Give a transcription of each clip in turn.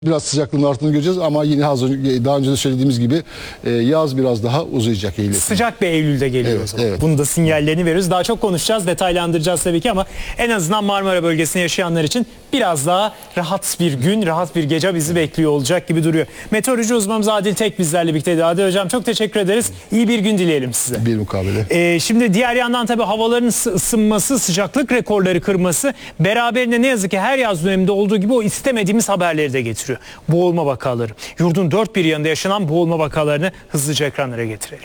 Biraz sıcaklığın arttığını göreceğiz ama yine daha önce de söylediğimiz gibi yaz biraz daha uzayacak Eylül. Sıcak bir Eylül'de geliyor Evet, o zaman. evet. Bunu da sinyallerini veriyoruz. Daha çok konuşacağız, detaylandıracağız tabii ki ama en azından Marmara bölgesinde yaşayanlar için biraz daha rahat bir gün, rahat bir gece bizi bekliyor olacak gibi duruyor. Meteoroloji uzmanımız Adil Tek bizlerle birlikteydi. Adil Hocam çok teşekkür ederiz. İyi bir gün dileyelim size. Bir mukabele. Şimdi diğer yandan tabii havaların ısınması, sıcaklık rekorları kırması beraberinde ne yazık ki her yaz döneminde olduğu gibi o istemediğimiz haberleri de getiriyor. Boğulma vakaları. Yurdun dört bir yanında yaşanan boğulma vakalarını hızlıca ekranlara getirelim.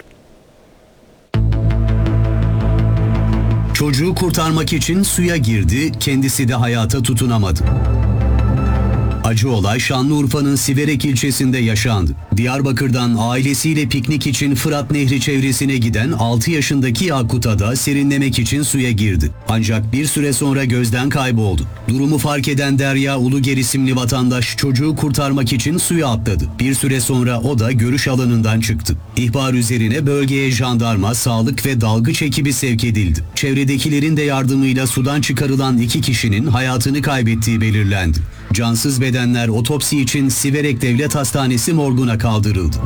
Çocuğu kurtarmak için suya girdi, kendisi de hayata tutunamadı. Acı olay Şanlıurfa'nın Siverek ilçesinde yaşandı. Diyarbakır'dan ailesiyle piknik için Fırat Nehri çevresine giden 6 yaşındaki Yakut Ada serinlemek için suya girdi. Ancak bir süre sonra gözden kayboldu. Durumu fark eden Derya Uluger isimli vatandaş çocuğu kurtarmak için suya atladı. Bir süre sonra o da görüş alanından çıktı. İhbar üzerine bölgeye jandarma, sağlık ve dalgıç ekibi sevk edildi. Çevredekilerin de yardımıyla sudan çıkarılan 2 kişinin hayatını kaybettiği belirlendi. Cansız bedenler otopsi için Siverek Devlet Hastanesi morguna kaldırıldı.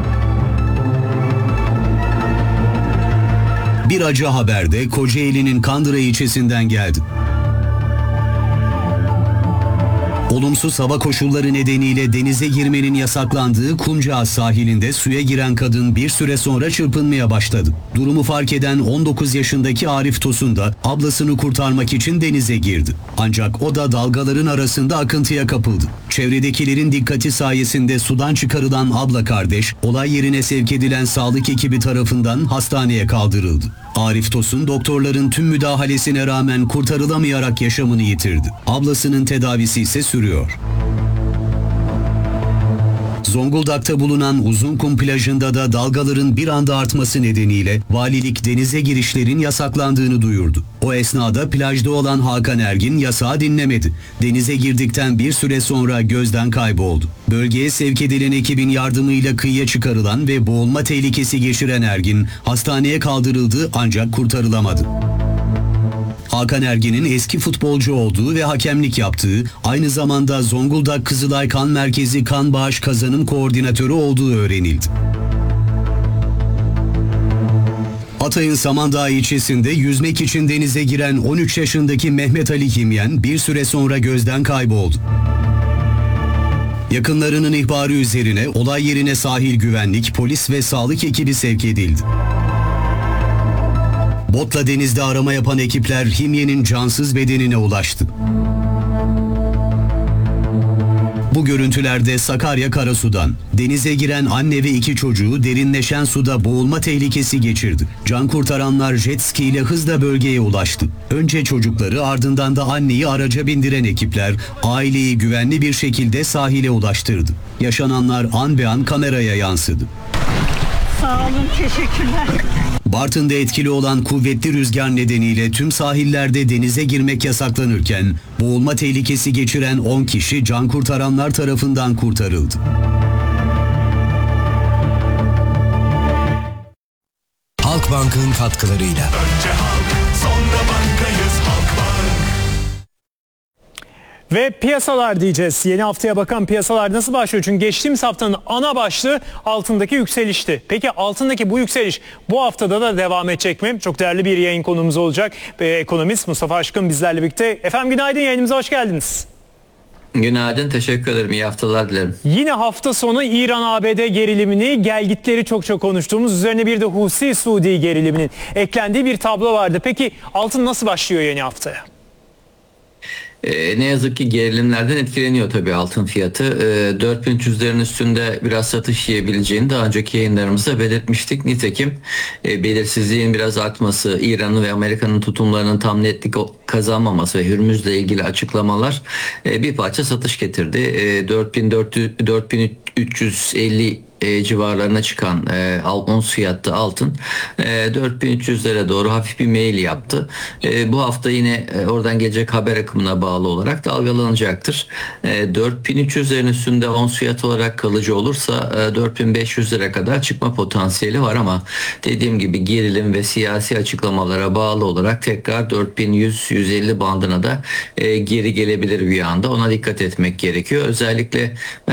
Bir acı haber de Kocaeli'nin Kandıra ilçesinden geldi. Olumsuz hava koşulları nedeniyle denize girmenin yasaklandığı Kumcaağız sahilinde suya giren kadın bir süre sonra çırpınmaya başladı. Durumu fark eden 19 yaşındaki Arif Tosun da ablasını kurtarmak için denize girdi. Ancak o da dalgaların arasında akıntıya kapıldı. Çevredekilerin dikkati sayesinde sudan çıkarılan abla kardeş olay yerine sevk edilen sağlık ekibi tarafından hastaneye kaldırıldı. Arif Tosun doktorların tüm müdahalesine rağmen kurtarılamayarak yaşamını yitirdi. Ablasının tedavisi ise sürüyor. Zonguldak'ta bulunan Uzunkum plajında da dalgaların bir anda artması nedeniyle valilik denize girişlerin yasaklandığını duyurdu. O esnada plajda olan Hakan Ergin yasağı dinlemedi. Denize girdikten bir süre sonra gözden kayboldu. Bölgeye sevk edilen ekibin yardımıyla kıyıya çıkarılan ve boğulma tehlikesi geçiren Ergin hastaneye kaldırıldı ancak kurtarılamadı. Hakan Ergin'in eski futbolcu olduğu ve hakemlik yaptığı, aynı zamanda Zonguldak Kızılay Kan Merkezi Kan Bağış Kazanım Koordinatörü olduğu öğrenildi. Hatay'ın Samandağ ilçesinde yüzmek için denize giren 13 yaşındaki Mehmet Ali Himyen bir süre sonra gözden kayboldu. Yakınlarının ihbarı üzerine olay yerine sahil güvenlik, polis ve sağlık ekibi sevk edildi. Botla denizde arama yapan ekipler Himyen'in cansız bedenine ulaştı. Bu görüntülerde Sakarya Karasu'dan denize giren anne ve 2 çocuğu derinleşen suda boğulma tehlikesi geçirdi. Can kurtaranlar jet ski ile hızla bölgeye ulaştı. Önce çocukları ardından da anneyi araca bindiren ekipler aileyi güvenli bir şekilde sahile ulaştırdı. Yaşananlar an be an kameraya yansıdı. Sağ olun, teşekkürler. Bartın'da etkili olan kuvvetli rüzgar nedeniyle tüm sahillerde denize girmek yasaklanırken boğulma tehlikesi geçiren 10 kişi can kurtaranlar tarafından kurtarıldı. Halkbank'ın katkılarıyla. Önce halk, sonra bankayız Halkbank. Ve piyasalar diyeceğiz. Yeni haftaya bakan piyasalar nasıl başlıyor? Çünkü geçtiğimiz haftanın ana başlığı altındaki yükselişti. Peki altındaki bu yükseliş bu haftada da devam edecek mi? Çok değerli bir yayın konumuz olacak. Ekonomist Mustafa Aşkın bizlerle birlikte. Efendim günaydın, yayınımıza hoş geldiniz. Günaydın, teşekkür ederim. İyi haftalar dilerim. Yine hafta sonu İran-ABD gerilimini, gelgitleri çok konuştuğumuz, üzerine bir de Husi-Suudi geriliminin eklendiği bir tablo vardı. Peki altın nasıl başlıyor yeni haftaya? Ne yazık ki gerilimlerden etkileniyor tabii altın fiyatı. 4300'lerin üstünde biraz satış yiyebileceğini daha önceki yayınlarımızda belirtmiştik. Nitekim belirsizliğin biraz artması, İran'ın ve Amerika'nın tutumlarının tam netlik kazanmaması ve Hürmüz'le ilgili açıklamalar bir parça satış getirdi. 4350 civarlarına çıkan ons fiyatlı altın 4300'lere doğru hafif bir meyil yaptı. Bu hafta yine oradan gelecek haber akımına bağlı olarak dalgalanacaktır. 4300'lerin üstünde ons fiyat olarak kalıcı olursa 4500 lira kadar çıkma potansiyeli var ama dediğim gibi gerilim ve siyasi açıklamalara bağlı olarak tekrar 4100-150 bandına da geri gelebilir bir anda. Ona dikkat etmek gerekiyor. Özellikle